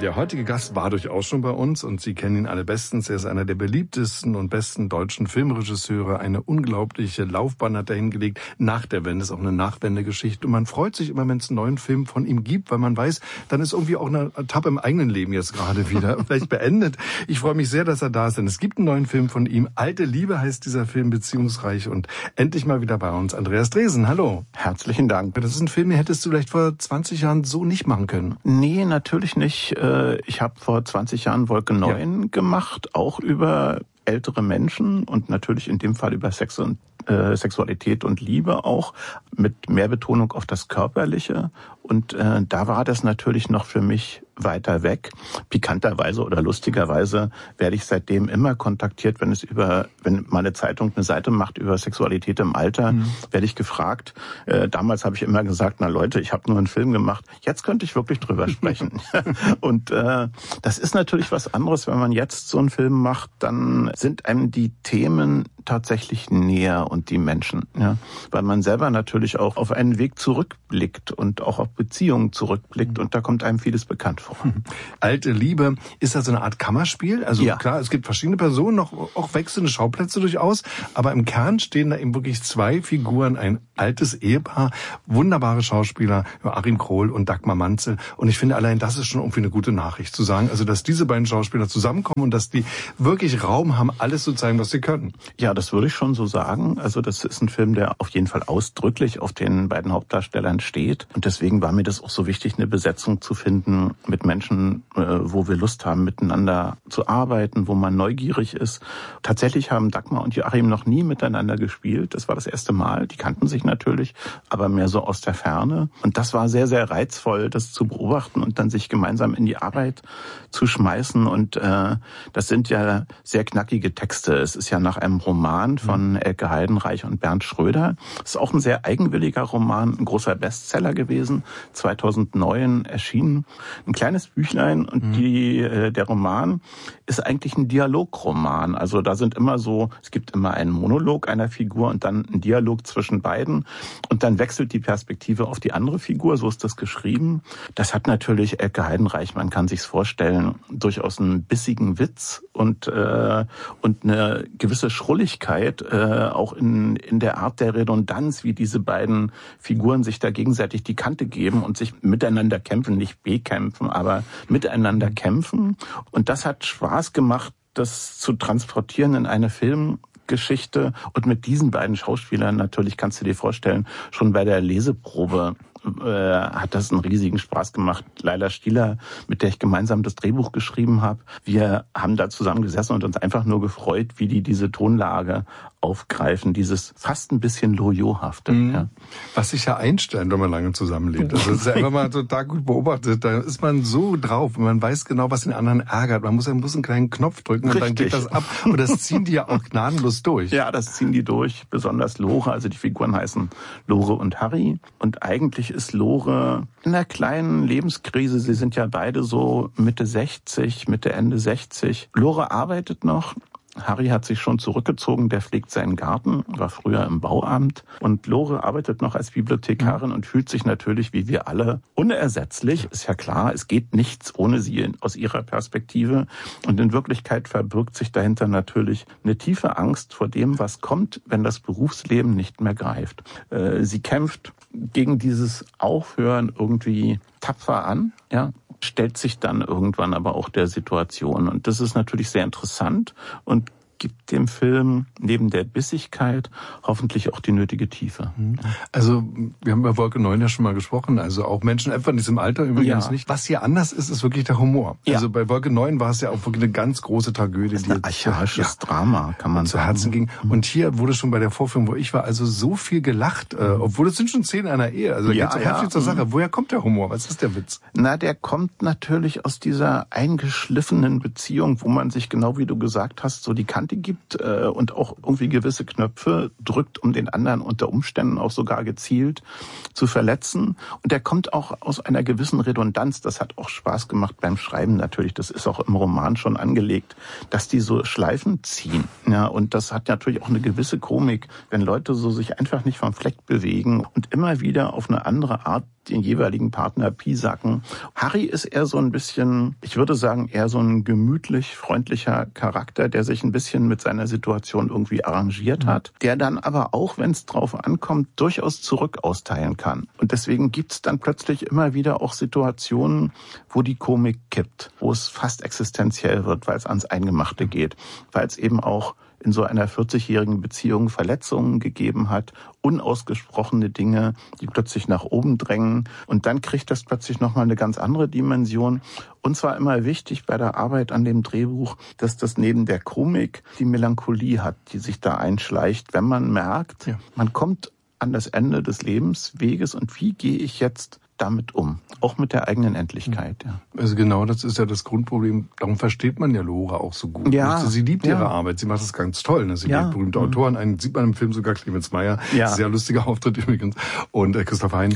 Der heutige Gast war durchaus schon bei uns und Sie kennen ihn alle bestens. Er ist einer der beliebtesten und besten deutschen Filmregisseure. Eine unglaubliche Laufbahn hat er hingelegt. Nach der Wende ist auch eine Nachwendegeschichte. Und man freut sich immer, wenn es einen neuen Film von ihm gibt, weil man weiß, dann ist irgendwie auch eine Etappe im eigenen Leben jetzt gerade wieder vielleicht beendet. Ich freue mich sehr, dass er da ist, denn es gibt einen neuen Film von ihm. Alte Liebe heißt dieser Film, beziehungsreich, und endlich mal wieder bei uns. Andreas Dresen, hallo. Herzlichen Dank. Das ist ein Film, den hättest du vielleicht vor 20 Jahren so nicht machen können. Nee, natürlich nicht. Ich habe vor 20 Jahren Wolke 9 gemacht, auch über ältere Menschen und natürlich in dem Fall über Sexualität und Liebe auch, mit mehr Betonung auf das Körperliche. Und da war das natürlich noch für mich weiter weg. Pikanterweise oder lustigerweise werde ich seitdem immer kontaktiert, wenn meine Zeitung eine Seite macht über Sexualität im Alter, werde ich gefragt. Damals habe ich immer gesagt, na Leute, ich habe nur einen Film gemacht. Jetzt könnte ich wirklich drüber sprechen. Und das ist natürlich was anderes, wenn man jetzt so einen Film macht, dann sind einem die Themen tatsächlich näher und die Menschen, ja, weil man selber natürlich auch auf einen Weg zurückblickt und auch auf Beziehungen zurückblickt und da kommt einem vieles bekannt vor. Alte Liebe, ist das so eine Art Kammerspiel? Also klar, es gibt verschiedene Personen, auch wechselnde Schauplätze durchaus, aber im Kern stehen da eben wirklich zwei Figuren, ein altes Ehepaar, wunderbare Schauspieler, Joachim Krohl und Dagmar Manzel, und ich finde allein, das ist schon irgendwie eine gute Nachricht, zu sagen, also dass diese beiden Schauspieler zusammenkommen und dass die wirklich Raum haben, alles zu zeigen, was sie können. Ja, das würde ich schon so sagen. Also das ist ein Film, der auf jeden Fall ausdrücklich auf den beiden Hauptdarstellern steht. Und deswegen war mir das auch so wichtig, eine Besetzung zu finden mit Menschen, wo wir Lust haben, miteinander zu arbeiten, wo man neugierig ist. Tatsächlich haben Dagmar und Joachim noch nie miteinander gespielt. Das war das erste Mal. Die kannten sich natürlich, aber mehr so aus der Ferne. Und das war sehr, sehr reizvoll, das zu beobachten und dann sich gemeinsam in die Arbeit zu schmeißen. Und das sind ja sehr knackige Texte. Es ist ja nach einem Roman von Elke Heidenreich und Bernd Schröder. Es ist auch ein sehr eigenwilliger Roman, ein großer Bestseller gewesen, 2009 erschienen. Ein kleines Büchlein und der Roman ist eigentlich ein Dialogroman. Also da sind es gibt immer einen Monolog einer Figur und dann einen Dialog zwischen beiden und dann wechselt die Perspektive auf die andere Figur, so ist das geschrieben. Das hat natürlich Elke Heidenreich, man kann sich's vorstellen, durchaus einen bissigen Witz und eine gewisse Schrulligkeit, auch in der Art der Redundanz, wie diese beiden Figuren sich da gegenseitig die Kante geben und sich miteinander kämpfen, nicht bekämpfen, aber miteinander kämpfen. Und das hat Spaß gemacht, das zu transportieren in eine Filmgeschichte. Und mit diesen beiden Schauspielern natürlich, kannst du dir vorstellen, schon bei der Leseprobe hat das einen riesigen Spaß gemacht. Laila Stieler, mit der ich gemeinsam das Drehbuch geschrieben habe, wir haben da zusammen gesessen und uns einfach nur gefreut, wie die diese Tonlage aufgreifen, dieses fast ein bisschen Loriot-hafte. Ja. Was sich ja einstellt, wenn man lange zusammenlebt. Also das ist ja einfach mal total gut beobachtet. Da ist man so drauf und man weiß genau, was den anderen ärgert. Man muss einen kleinen Knopf drücken und dann geht das ab. Und das ziehen die ja auch gnadenlos durch. Ja, das ziehen die durch. Besonders Lore, also die Figuren heißen Lore und Harry. Und eigentlich ist Lore in einer kleinen Lebenskrise. Sie sind ja beide so Mitte 60, Ende 60. Lore arbeitet noch. Harry hat sich schon zurückgezogen, der pflegt seinen Garten, war früher im Bauamt. Und Lore arbeitet noch als Bibliothekarin und fühlt sich natürlich, wie wir alle, unersetzlich. Ist ja klar, es geht nichts ohne sie aus ihrer Perspektive. Und in Wirklichkeit verbirgt sich dahinter natürlich eine tiefe Angst vor dem, was kommt, wenn das Berufsleben nicht mehr greift. Sie kämpft gegen dieses Aufhören irgendwie tapfer an, ja, stellt sich dann irgendwann aber auch der Situation. Und das ist natürlich sehr interessant und gibt dem Film neben der Bissigkeit hoffentlich auch die nötige Tiefe. Also wir haben bei Wolke 9 ja schon mal gesprochen, also auch Menschen etwa in diesem Alter übrigens nicht. Was hier anders ist, ist wirklich der Humor. Ja. Also bei Wolke 9 war es ja auch wirklich eine ganz große Tragödie, die ein archaisches Drama, kann man zu Herzen ging. Und hier wurde schon bei der Vorführung, wo ich war, also so viel gelacht, obwohl es sind schon Szenen einer Ehe. Also da geht es auch heftig zur Sache. Woher kommt der Humor? Was ist der Witz? Na, der kommt natürlich aus dieser eingeschliffenen Beziehung, wo man sich, genau wie du gesagt hast, so die Kante gibt und auch irgendwie gewisse Knöpfe drückt, um den anderen unter Umständen auch sogar gezielt zu verletzen. Und der kommt auch aus einer gewissen Redundanz. Das hat auch Spaß gemacht beim Schreiben natürlich. Das ist auch im Roman schon angelegt, dass die so Schleifen ziehen. Ja, und das hat natürlich auch eine gewisse Komik, wenn Leute so sich einfach nicht vom Fleck bewegen und immer wieder auf eine andere Art den jeweiligen Partner piesacken. Harry ist eher so ein bisschen, ich würde sagen, eher so ein gemütlich, freundlicher Charakter, der sich ein bisschen mit seiner Situation irgendwie arrangiert hat, der dann aber auch, wenn es drauf ankommt, durchaus zurück austeilen kann. Und deswegen gibt's dann plötzlich immer wieder auch Situationen, wo die Komik kippt, wo es fast existenziell wird, weil es ans Eingemachte geht, weil es eben auch in so einer 40-jährigen Beziehung Verletzungen gegeben hat, unausgesprochene Dinge, die plötzlich nach oben drängen. Und dann kriegt das plötzlich nochmal eine ganz andere Dimension. Und zwar immer wichtig bei der Arbeit an dem Drehbuch, dass das neben der Komik die Melancholie hat, die sich da einschleicht, wenn man merkt, man kommt an das Ende des Lebensweges und wie gehe ich jetzt damit um, auch mit der eigenen Endlichkeit. Ja. Also genau, das ist ja das Grundproblem. Darum versteht man ja Lora auch so gut. Ja. Sie liebt ihre Arbeit, sie macht das ganz toll. Ne? Sie liebt berühmte Autoren, einen sieht man im Film sogar, Clemens Meyer, sehr lustiger Auftritt übrigens, und Christoph Hein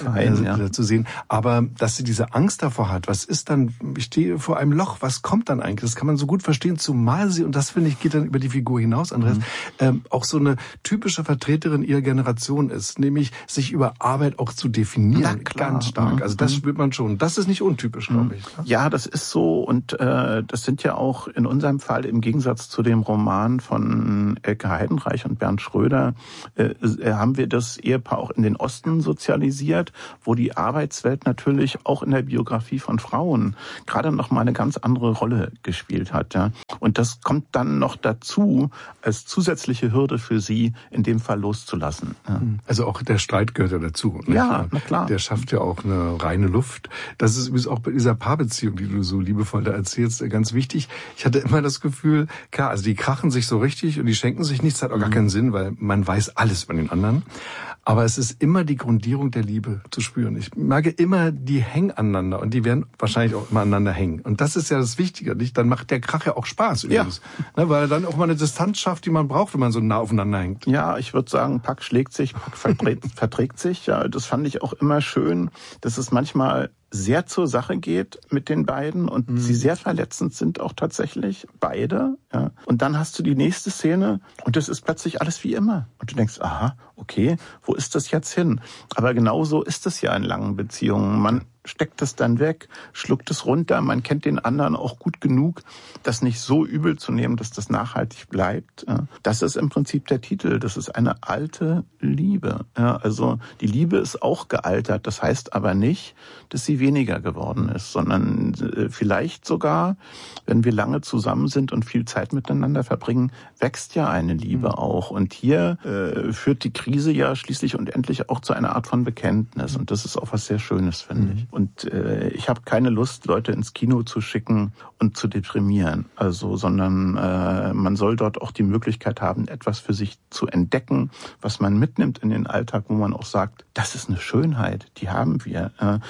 zu sehen. Aber dass sie diese Angst davor hat, was ist dann, ich stehe vor einem Loch, was kommt dann eigentlich? Das kann man so gut verstehen, zumal sie, und das finde ich, geht dann über die Figur hinaus, Andreas, auch so eine typische Vertreterin ihrer Generation ist, nämlich sich über Arbeit auch zu definieren. Ganz stark. Also das spürt man schon. Das ist nicht untypisch, glaube ich. Ja, das ist so. Und das sind ja auch in unserem Fall im Gegensatz zu dem Roman von Elke Heidenreich und Bernd Schröder, haben wir das Ehepaar auch in den Osten sozialisiert, wo die Arbeitswelt natürlich auch in der Biografie von Frauen gerade noch mal eine ganz andere Rolle gespielt hat. Ja. Und das kommt dann noch dazu, als zusätzliche Hürde für sie, in dem Fall loszulassen. Ja. Also auch der Streit gehört ja dazu. Ne? Ja, na klar. Der schafft ja auch eine reine Luft. Das ist übrigens auch bei dieser Paarbeziehung, die du so liebevoll da erzählst, ganz wichtig. Ich hatte immer das Gefühl, klar, also die krachen sich so richtig und die schenken sich nichts, hat auch gar keinen Sinn, weil man weiß alles von den anderen. Aber es ist immer die Grundierung der Liebe zu spüren. Ich merke immer, die hängen aneinander und die werden wahrscheinlich auch immer aneinander hängen. Und das ist ja das Wichtige, nicht? Dann macht der Krach ja auch Spaß übrigens. Ja. Ne, weil er dann auch mal eine Distanz schafft, die man braucht, wenn man so nah aufeinander hängt. Ja, ich würde sagen, Pack schlägt sich, Pack verträgt sich. Ja, das fand ich auch immer schön, dass es manchmal sehr zur Sache geht mit den beiden und sie sehr verletzend sind auch tatsächlich, beide. Ja. Und dann hast du die nächste Szene und es ist plötzlich alles wie immer. Und du denkst, aha, okay, wo ist das jetzt hin? Aber genauso ist es ja in langen Beziehungen. Man steckt es dann weg, schluckt es runter, man kennt den anderen auch gut genug, das nicht so übel zu nehmen, dass das nachhaltig bleibt. Das ist im Prinzip der Titel, das ist eine alte Liebe. Also die Liebe ist auch gealtert, das heißt aber nicht, dass sie weniger geworden ist, sondern vielleicht sogar, wenn wir lange zusammen sind und viel Zeit miteinander verbringen, wächst ja eine Liebe auch. Und hier führt die Krise ja schließlich und endlich auch zu einer Art von Bekenntnis. Und das ist auch was sehr Schönes, finde ich. Und ich habe keine Lust, Leute ins Kino zu schicken und zu deprimieren. Also, sondern man soll dort auch die Möglichkeit haben, etwas für sich zu entdecken, was man mitnimmt in den Alltag, wo man auch sagt, das ist eine Schönheit, die haben wir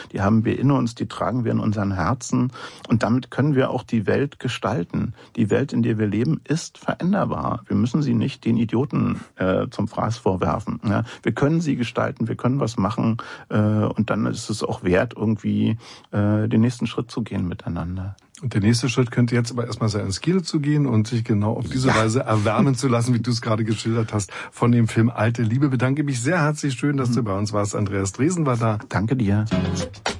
in uns, die tragen wir in unseren Herzen. Und damit können wir auch die Welt gestalten. Die Welt, in der wir leben, ist veränderbar. Wir müssen sie nicht den Idioten zum Fraß vorwerfen. Ja? Wir können sie gestalten, wir können was machen und dann ist es auch wert, irgendwie den nächsten Schritt zu gehen miteinander. Und der nächste Schritt könnte jetzt aber erstmal sein, ins Kino zu gehen und sich genau auf diese Weise erwärmen zu lassen, wie du es gerade geschildert hast, von dem Film Alte Liebe. Bedanke mich sehr herzlich, schön, dass du bei uns warst. Andreas Dresen war da. Danke dir.